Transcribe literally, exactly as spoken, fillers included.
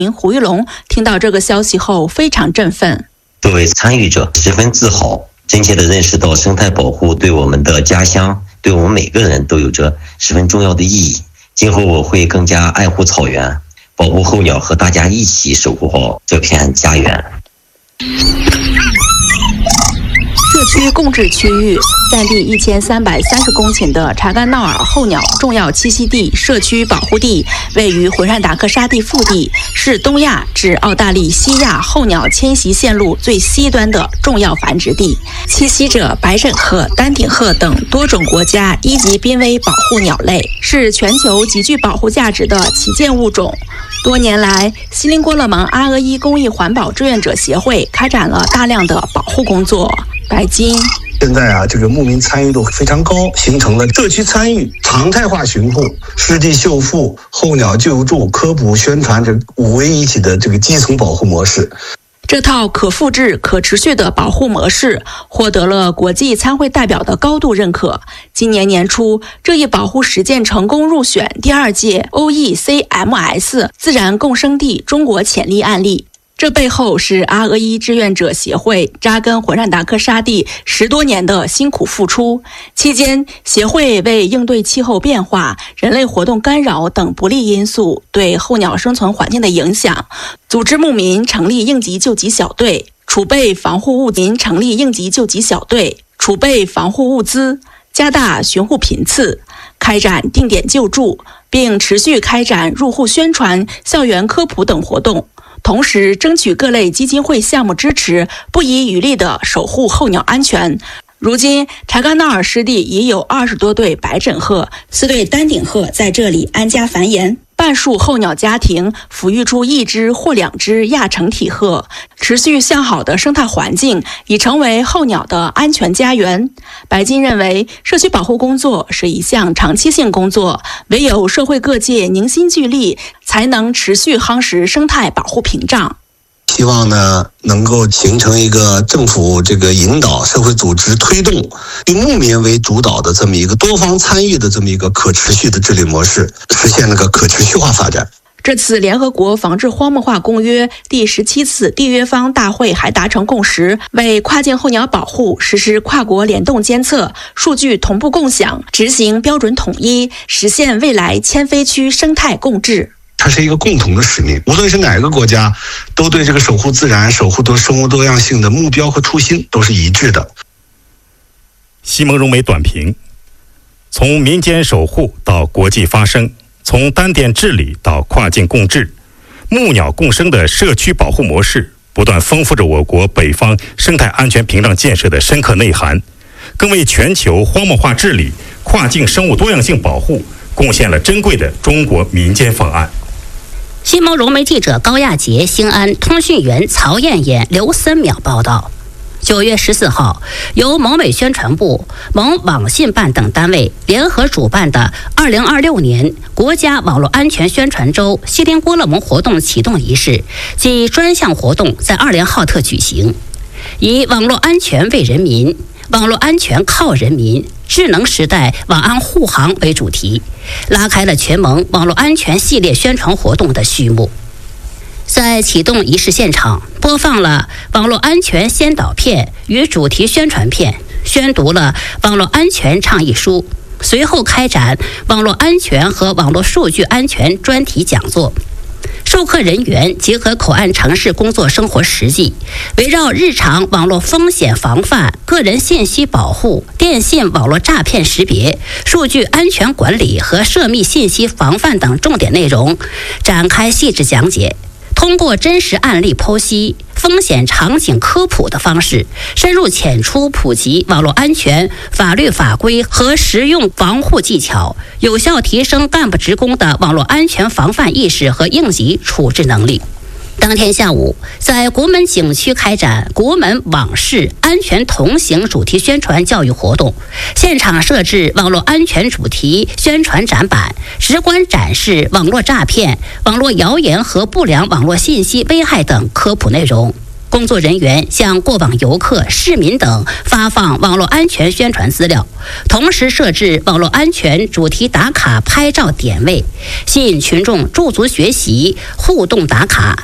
胡玉龙听到这个消息后非常振奋。 作为参与者，十分自豪，真切地认识到生态保护对我们的家乡，对我们每个人都有着十分重要的意义。今后我会更加爱护草原，保护候鸟，和大家一起守护好这片家园。 社区共治区域占地一千三百三十公顷的查干闹尔候鸟重要栖息地社区保护地，位于浑善达克沙地腹地，是东亚至澳大利西亚候鸟迁徙线路最西端的重要繁殖地，栖息着白枕鹤、丹顶鹤等多种国家一级濒危保护鸟类，是全球极具保护价值的旗舰物种。多年来，锡林郭勒盟阿俄伊公益环保志愿者协会开展了大量的保护工作。白金现在啊，这个牧民参与度非常高，形成了社区参与、常态化巡护、湿地修复、候鸟救助、科普宣传这五位一体的这个基层保护模式。 这套可复制、可持续的保护模式获得了国际参会代表的高度认可。今年年初，这一保护实践成功入选第二届 O E C M S 自然共生地中国潜力案例。这背后是阿俄伊志愿者协会扎根浑善达克沙地十多年的辛苦付出。期间，协会为应对气候变化、人类活动干扰等不利因素对候鸟生存环境的影响，组织牧民成立应急救急小队，储备防护物民成立应急救急小队，储备防护物资，加大巡护频次，开展定点救助，并持续开展入户宣传、校园科普等活动。同时争取各类基金会项目支持，不遗余力地守护候鸟安全。如今，查干闹尔湿地已有二十多对白枕鹤、四对丹顶鹤在这里安家繁衍，半数候鸟家庭抚育出一只或两只亚成体鹤，持续向好的生态环境已成为候鸟的安全家园。白金认为，社区保护工作是一项长期性工作，唯有社会各界凝心聚力，才能持续夯实生态保护屏障。 希望呢，能够形成一个政府这个引导、社会组织推动，以牧民为主导的这么一个多方参与的这么一个可持续的治理模式，实现那个可持续化发展。 这次联合国防治荒漠化公约第十七次缔约方大会还达成共识，为跨境候鸟保护实施跨国联动监测、数据同步共享、执行标准统一，实现未来迁飞区生态共治。 它是一个共同的使命，无论是哪个国家，都对这个守护自然、守护多生物多样性的目标和初心都是一致的。 西蒙荣美短评：从民间守护到国际发声，从单点治理到跨境共治，牧鸟共生的社区保护模式不断丰富着我国北方生态安全屏障建设的深刻内涵，更为全球荒漠化治理、跨境生物多样性保护贡献了珍贵的中国民间方案。 西蒙融媒记者高亚杰、兴安通讯员曹艳艳、刘森淼报道。九月十四号，由蒙美宣传部、蒙网信办等单位联合主办的二零二六年国家网络安全宣传周锡林郭勒盟活动启动仪式及专项活动在二连浩特举行，以网络安全为人民、网络安全靠人民、智能时代网安护航为主题，拉开了全盟网络安全系列宣传活动的序幕。在启动仪式现场，播放了网络安全先导片与主题宣传片，宣读了网络安全倡议书，随后开展网络安全和网络数据安全专题讲座。授课人员结合口岸城市工作生活实际，围绕日常网络风险防范、个人信息保护、电信网络诈骗识别、数据安全管理和涉密信息防范等重点内容展开细致讲解。通过真实案例剖析、风险场景科普的方式，深入浅出普及网络安全法律法规和实用防护技巧，有效提升干部职工的网络安全防范意识和应急处置能力。当天下午，在国门景区开展国门网事安全同行主题宣传教育活动，现场设置网络安全主题宣传展板，直观展示网络诈骗、网络谣言和不良网络信息危害等科普内容。 工作人员向过往游客、市民等发放网络安全宣传资料，同时设置网络安全主题打卡拍照点位，吸引群众驻足学习、互动打卡。